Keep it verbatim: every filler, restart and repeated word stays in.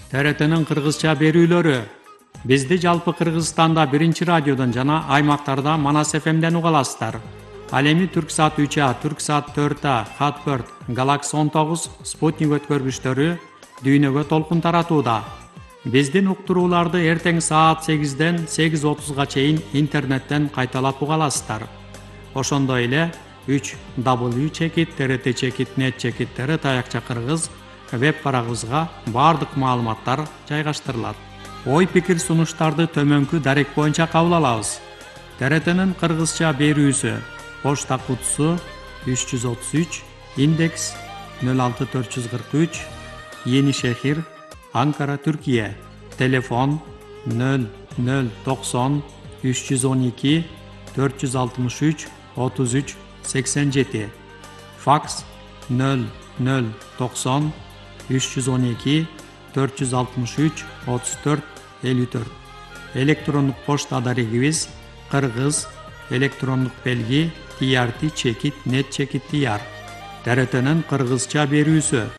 Т Р Т'нин кыргызча берүүлөрү. Бизди жалпы Кыргызстанда биринчи радиодон жана аймактарда Манас эф эмден уга аласыздар. Ал эми Түрксат үч А, Түрксат төрт А, Хатбird, Galaxy он тогуз, Спутник өткөргүчтөрү дүйнөгө толкун таратууда. Биздин уктурууларды эртең саат сегизден сегиз отузга чейин интернеттен кайталап уга аласыздар. Ошондой эле үч дабл ю чекит Т Р Т чекит нет чекит Т Р Т аякча кыргыз веб барагыбызга баардык маалыматтар жайгаштырылат. Ой пикир сунуштарды төмөнкү дарек боюнча кабыл алабыз. Т Р Т'нин кыргызча берүүсү: почта кутусу үч жүз отуз үч, индекс нөл алты төрт жүз кырк үч, Енишехир, Анкара, Түркия. Телефон нөл нөл токсон үч жүз он эки төрт жүз алтымыш үч отуз үч сексен жети. Факс нөл нөл токсон үч жүз он эки төрт жүз алтымыш үч отуз төрт элүү төрт. Электрондук почта дарегибиз кыргыз электрондук белги Т R T чекит нет чекит Т R. Т Р Т'нин кыргызча берүүсү: